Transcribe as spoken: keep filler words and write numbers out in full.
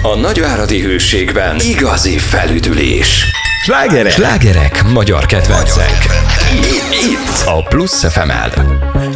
A nagyváradi Hőségben igazi felüdülés. Slágerek, slágerek magyar kedvencek. Itt, itt a Plusz ef em-el.